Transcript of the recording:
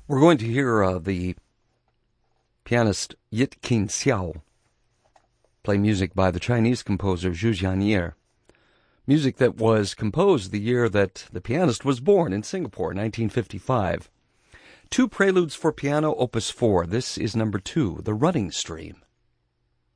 We're going to hear the pianist Yit Kin Xiao play music by the Chinese composer Zhu Jian'er, music that was composed the year that the pianist was born in Singapore, 1955. Two preludes for piano, opus 4. This is number 2, The Running Stream.